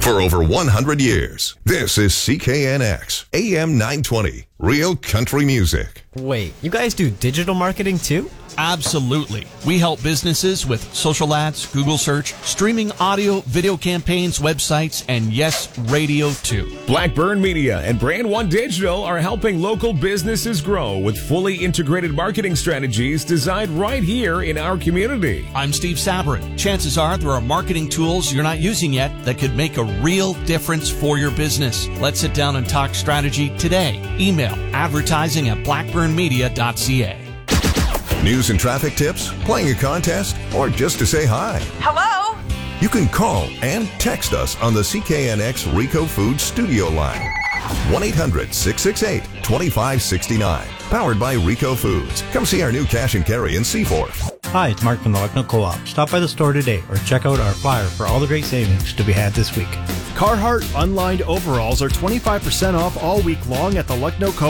For over 100 years, this is CKNX, AM 920, Real Country Music. Wait, you guys do digital marketing too? Absolutely. We help businesses with social ads, Google search, streaming audio, video campaigns, websites, and yes, radio too. Blackburn Media and Brand One Digital are helping local businesses grow with fully integrated marketing strategies designed right here in our community. I'm Steve Sabrin. Chances are there are marketing tools you're not using yet that could make a real difference for your business. Let's sit down and talk strategy today. Email advertising@blackburnmedia.ca. News and traffic tips, playing a contest, or just to say hi. Hello? You can call and text us on the CKNX Rico Foods studio line. 1-800-668-2569. Powered by Rico Foods. Come see our new cash and carry in Seaforth. Hi, it's Mark from the Lucknow Co-op. Stop by the store today or check out our flyer for all the great savings to be had this week. Carhartt unlined overalls are 25% off all week long at the Lucknow Co-op.